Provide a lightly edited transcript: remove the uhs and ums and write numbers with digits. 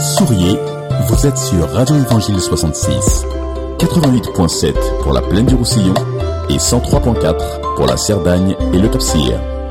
Souriez, vous êtes sur Radio Évangile 66, 88.7 pour la plaine du Roussillon et 103.4 pour la Cerdagne et le Cap-Cyr.